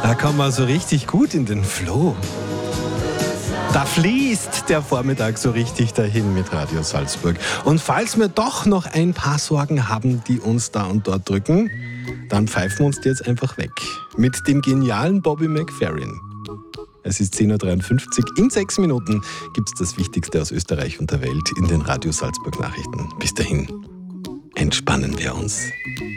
Da kommen wir so richtig gut in den Flow. Da fließt der Vormittag so richtig dahin mit Radio Salzburg. Und falls wir doch noch ein paar Sorgen haben, die uns da und dort drücken, dann pfeifen wir uns die jetzt einfach weg. Mit dem genialen Bobby McFerrin. Es ist 10.53 Uhr. In 6 Minuten gibt es das Wichtigste aus Österreich und der Welt in den Radio Salzburg Nachrichten. Bis dahin entspannen wir uns.